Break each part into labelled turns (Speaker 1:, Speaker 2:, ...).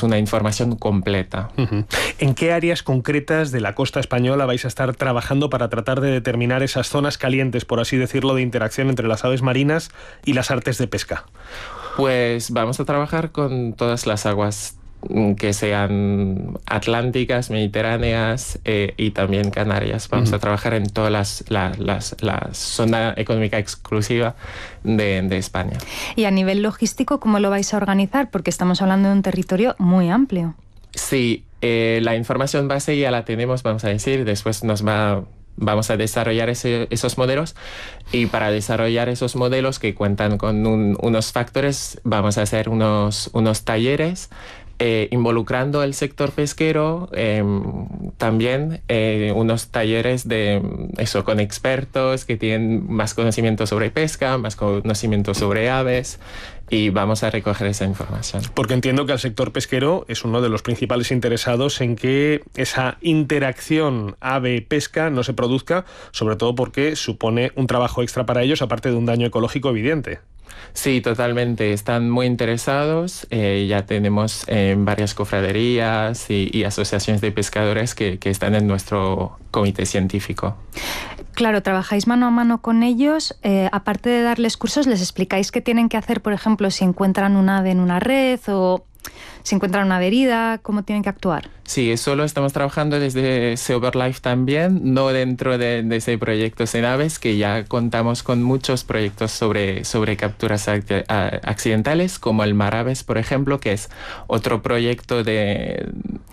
Speaker 1: es una información completa.
Speaker 2: ¿En qué áreas concretas de la costa española vais a estar trabajando para tratar de determinar esas zonas calientes, por así decirlo, de interacción entre las aves marinas y las artes de pesca?
Speaker 1: Pues vamos a trabajar con todas las aguas que sean atlánticas, mediterráneas y también canarias. Vamos a trabajar en todas la zona económica exclusiva de España.
Speaker 3: Y a nivel logístico, ¿cómo lo vais a organizar? Porque estamos hablando de un territorio muy amplio.
Speaker 1: Sí, la información base ya la tenemos, vamos a decir, después vamos a desarrollar esos modelos, y para desarrollar esos modelos que cuentan con unos factores, vamos a hacer unos talleres involucrando el sector pesquero, también unos talleres con expertos que tienen más conocimiento sobre pesca, más conocimiento sobre aves, y vamos a recoger esa información.
Speaker 2: Porque entiendo que el sector pesquero es uno de los principales interesados en que esa interacción ave-pesca no se produzca, sobre todo porque supone un trabajo extra para ellos, aparte de un daño ecológico evidente.
Speaker 1: Sí, totalmente. Están muy interesados. Ya tenemos varias cofraderías y asociaciones de pescadores que están en nuestro comité científico.
Speaker 3: Claro, trabajáis mano a mano con ellos. Aparte de darles cursos, ¿les explicáis qué tienen que hacer, por ejemplo, si encuentran un ave en una red o si encuentran una herida, cómo tienen que actuar?
Speaker 1: Sí, eso lo estamos trabajando desde SeaOverLife también, no dentro de ese proyecto Cenaves, que ya contamos con muchos proyectos sobre capturas accidentales, como el Maraves, por ejemplo, que es otro proyecto de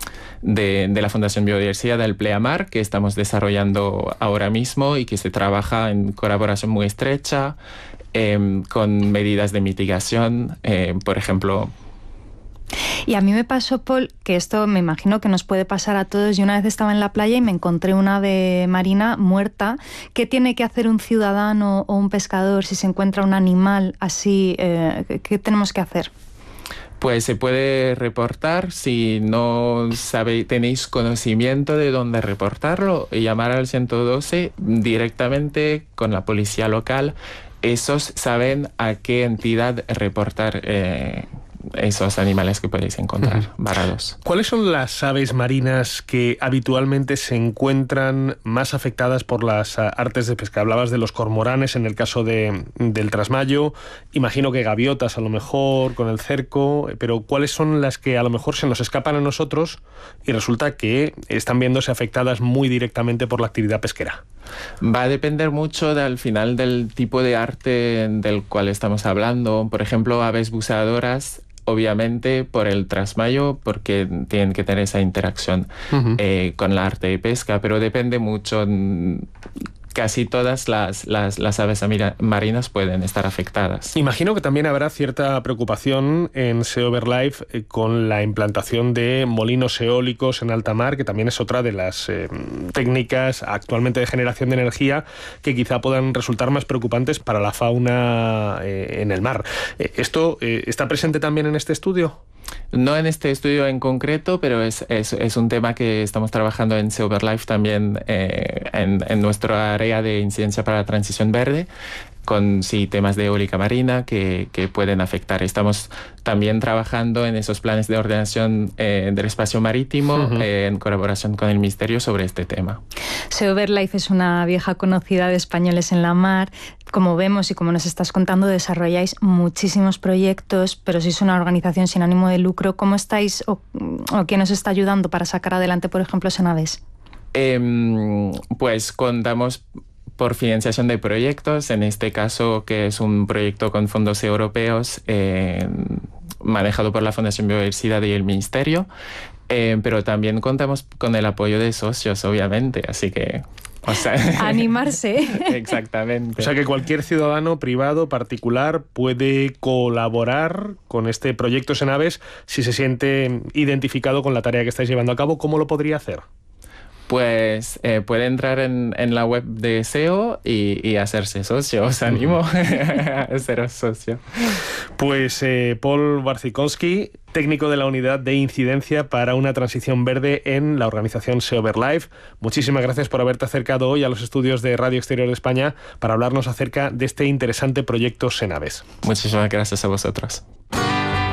Speaker 1: la Fundación Biodiversidad del Pleamar, que estamos desarrollando ahora mismo y que se trabaja en colaboración muy estrecha, con medidas de mitigación, por ejemplo.
Speaker 3: Y a mí me pasó, Paul, que esto me imagino que nos puede pasar a todos. Yo una vez estaba en la playa y me encontré una ave marina muerta. ¿Qué tiene que hacer un ciudadano o un pescador si se encuentra un animal así? ¿Qué tenemos que hacer?
Speaker 1: Pues se puede reportar. Si no tenéis conocimiento de dónde reportarlo, y llamar al 112 directamente con la policía local. Esos saben a qué entidad reportar esos animales que podéis encontrar varados.
Speaker 2: ¿Cuáles son las aves marinas que habitualmente se encuentran más afectadas por las artes de pesca? Hablabas de los cormoranes en el caso del trasmayo, imagino que gaviotas a lo mejor con el cerco, pero ¿cuáles son las que a lo mejor se nos escapan a nosotros y resulta que están viéndose afectadas muy directamente por la actividad pesquera?
Speaker 1: Va a depender mucho al final del tipo de arte del cual estamos hablando. Por ejemplo, aves buceadoras, obviamente por el trasmayo, porque tienen que tener esa interacción con la arte de pesca, pero depende mucho. Casi todas las aves marinas pueden estar afectadas.
Speaker 2: Imagino que también habrá cierta preocupación en SeaOverLife con la implantación de molinos eólicos en alta mar, que también es otra de las técnicas actualmente de generación de energía que quizá puedan resultar más preocupantes para la fauna en el mar. ¿Esto está presente también en este estudio?
Speaker 1: No en este estudio en concreto, pero es un tema que estamos trabajando en SeaOverLife también, en nuestra área de incidencia para la transición verde, con temas de eólica marina que pueden afectar. Estamos también trabajando en esos planes de ordenación del espacio marítimo en colaboración con el Ministerio sobre este tema.
Speaker 3: SeaOverLife es una vieja conocida de Españoles en la Mar. Como vemos y como nos estás contando, desarrolláis muchísimos proyectos, pero sois una organización sin ánimo de lucro. ¿Cómo estáis o quién os está ayudando para sacar adelante, por ejemplo, Cenaves?
Speaker 1: Pues contamos por financiación de proyectos, en este caso que es un proyecto con fondos europeos manejado por la Fundación Biodiversidad y el Ministerio, pero también contamos con el apoyo de socios, obviamente, así que...
Speaker 3: animarse.
Speaker 1: Exactamente.
Speaker 2: O sea que cualquier ciudadano, privado, particular, puede colaborar con este proyecto Cenaves si se siente identificado con la tarea que estáis llevando a cabo. ¿Cómo lo podría hacer?
Speaker 1: Pues puede entrar en la web de SEO y hacerse socio. Os animo a ser socio.
Speaker 2: Pues Paul Barcinkowski, técnico de la Unidad de Incidencia para una Transición Verde en la organización SeaOverLife. Muchísimas gracias por haberte acercado hoy a los estudios de Radio Exterior de España para hablarnos acerca de este interesante proyecto Cenaves.
Speaker 1: Muchísimas gracias a vosotros.